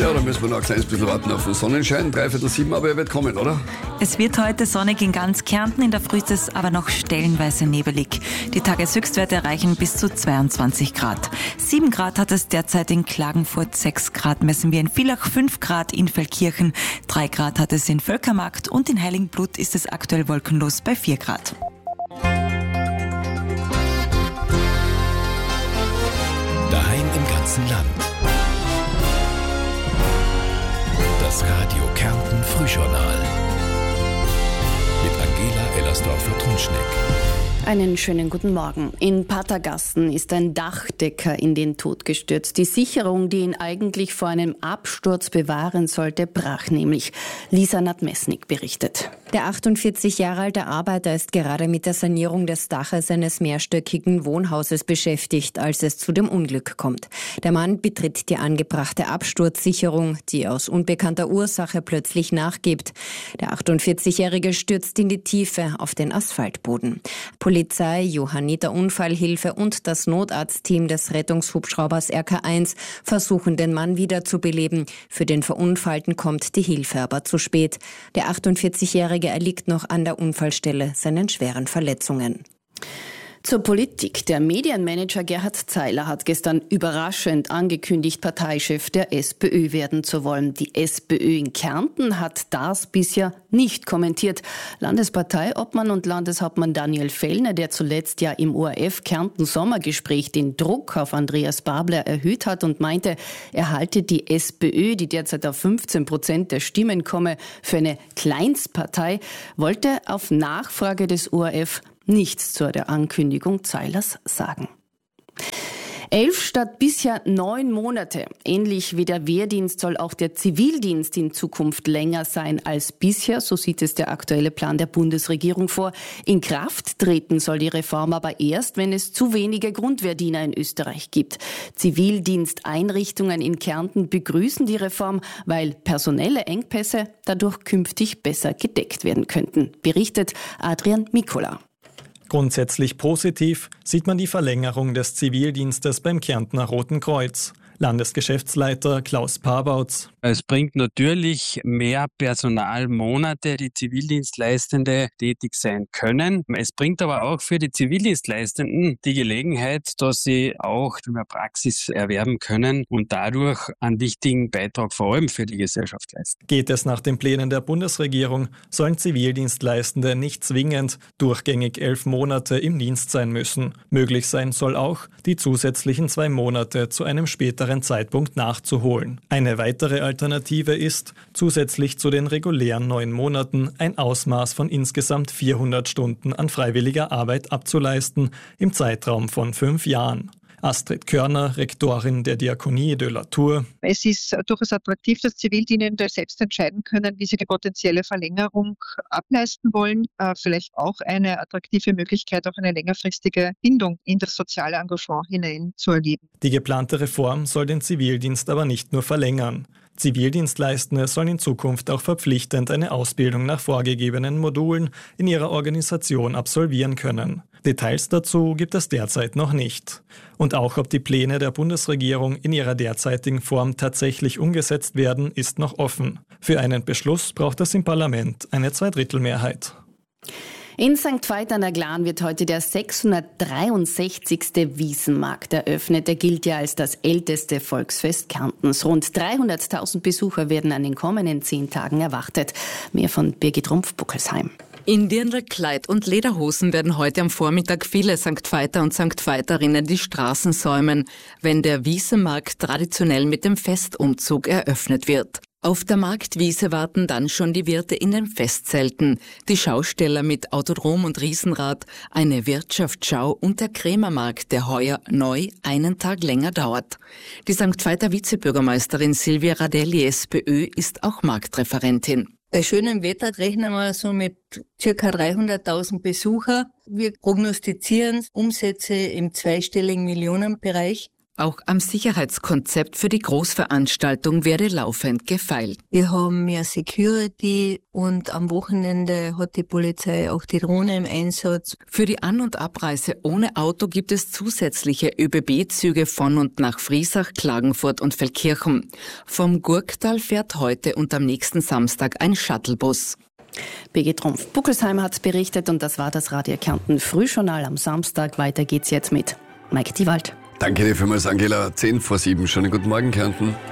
Ja, dann müssen wir noch ein kleines bisschen warten auf den Sonnenschein. 6:45, aber er wird kommen, oder? Es wird heute sonnig in ganz Kärnten, in der Früh ist es aber noch stellenweise nebelig. Die Tageshöchstwerte erreichen bis zu 22 Grad. 7 Grad hat es derzeit in Klagenfurt, 6 Grad messen wir in Villach, 5 Grad in Feldkirchen, 3 Grad hat es in Völkermarkt und in Heiligenblut ist es aktuell wolkenlos bei 4 Grad. Daheim im ganzen Land. Das Radio Kärnten Frühjournal mit Angela Ellersdorfer-Trunschneck. Einen schönen guten Morgen. In Patergassen ist ein Dachdecker in den Tod gestürzt. Die Sicherung, die ihn eigentlich vor einem Absturz bewahren sollte, brach nämlich. Lisa Nadmesnik berichtet. Der 48 Jahre alte Arbeiter ist gerade mit der Sanierung des Daches eines mehrstöckigen Wohnhauses beschäftigt, als es zu dem Unglück kommt. Der Mann betritt die angebrachte Absturzsicherung, die aus unbekannter Ursache plötzlich nachgibt. Der 48-Jährige stürzt in die Tiefe auf den Asphaltboden. Polizei, Johanniter Unfallhilfe und das Notarztteam des Rettungshubschraubers RK1 versuchen, den Mann wiederzubeleben. Für den Verunfallten kommt die Hilfe aber zu spät. Der 48-Jährige erliegt noch an der Unfallstelle seinen schweren Verletzungen. Zur Politik. Der Medienmanager Gerhard Zeiler hat gestern überraschend angekündigt, Parteichef der SPÖ werden zu wollen. Die SPÖ in Kärnten hat das bisher nicht kommentiert. Landesparteiobmann und Landeshauptmann Daniel Fellner, der zuletzt ja im ORF Kärnten Sommergespräch den Druck auf Andreas Babler erhöht hat und meinte, er halte die SPÖ, die derzeit auf 15% der Stimmen komme, für eine Kleinstpartei, wollte auf Nachfrage des ORF nichts zu der Ankündigung Zeilers sagen. 11 statt bisher 9 Monate. Ähnlich wie der Wehrdienst soll auch der Zivildienst in Zukunft länger sein als bisher. So sieht es der aktuelle Plan der Bundesregierung vor. In Kraft treten soll die Reform aber erst, wenn es zu wenige Grundwehrdiener in Österreich gibt. Zivildiensteinrichtungen in Kärnten begrüßen die Reform, weil personelle Engpässe dadurch künftig besser gedeckt werden könnten. Berichtet Adrian Mikola. Grundsätzlich positiv sieht man die Verlängerung des Zivildienstes beim Kärntner Roten Kreuz. Landesgeschäftsleiter Klaus Pabautz. Es bringt natürlich mehr Personalmonate, die Zivildienstleistende tätig sein können. Es bringt aber auch für die Zivildienstleistenden die Gelegenheit, dass sie auch mehr Praxis erwerben können und dadurch einen wichtigen Beitrag vor allem für die Gesellschaft leisten. Geht es nach den Plänen der Bundesregierung, sollen Zivildienstleistende nicht zwingend durchgängig 11 Monate im Dienst sein müssen. Möglich sein soll auch, die zusätzlichen 2 Monate zu einem späteren Zeitpunkt nachzuholen. Eine weitere Alternative ist, zusätzlich zu den regulären 9 Monaten ein Ausmaß von insgesamt 400 Stunden an freiwilliger Arbeit abzuleisten im Zeitraum von 5 Jahren. Astrid Körner, Rektorin der Diakonie de la Tour. Es ist durchaus attraktiv, dass Zivildienende selbst entscheiden können, wie sie die potenzielle Verlängerung ableisten wollen. Vielleicht auch eine attraktive Möglichkeit, auch eine längerfristige Bindung in das soziale Engagement hinein zu erleben. Die geplante Reform soll den Zivildienst aber nicht nur verlängern. Zivildienstleistende sollen in Zukunft auch verpflichtend eine Ausbildung nach vorgegebenen Modulen in ihrer Organisation absolvieren können. Details dazu gibt es derzeit noch nicht. Und auch ob die Pläne der Bundesregierung in ihrer derzeitigen Form tatsächlich umgesetzt werden, ist noch offen. Für einen Beschluss braucht es im Parlament eine Zweidrittelmehrheit. In St. Veit an der Glan wird heute der 663. Wiesenmarkt eröffnet. Er gilt ja als das älteste Volksfest Kärntens. Rund 300.000 Besucher werden an den kommenden 10 Tagen erwartet. Mehr von Birgit Rumpf-Buckelsheim. In Dirndl, Kleid und Lederhosen werden heute am Vormittag viele St. Veiter und St. Veiterinnen die Straßen säumen, wenn der Wiesenmarkt traditionell mit dem Festumzug eröffnet wird. Auf der Marktwiese warten dann schon die Wirte in den Festzelten, die Schausteller mit Autodrom und Riesenrad, eine Wirtschaftsschau und der Krämermarkt, der heuer neu einen Tag länger dauert. Die St. Veiter Vizebürgermeisterin Silvia Radelli, SPÖ, ist auch Marktreferentin. Bei schönem Wetter rechnen wir so mit ca. 300.000 Besucher. Wir prognostizieren Umsätze im zweistelligen Millionenbereich. Auch am Sicherheitskonzept für die Großveranstaltung werde laufend gefeilt. Wir haben mehr Security und am Wochenende hat die Polizei auch die Drohne im Einsatz. Für die An- und Abreise ohne Auto gibt es zusätzliche ÖBB-Züge von und nach Friesach, Klagenfurt und Feldkirchen. Vom Gurktal fährt heute und am nächsten Samstag ein Shuttlebus. BG Trumpf-Buckelsheim hat berichtet und das war das Radio Kärnten Frühjournal am Samstag. Weiter geht's jetzt mit Mike Diwald. Danke dir vielmals, Angela. 6:10. Schönen guten Morgen, Kärnten.